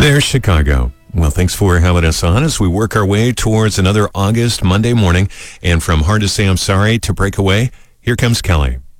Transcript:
There's Chicago. Well, thanks for having us on as we work our way towards another August Monday morning. And from Hard to Say I'm Sorry to Breakaway, here comes Kelly.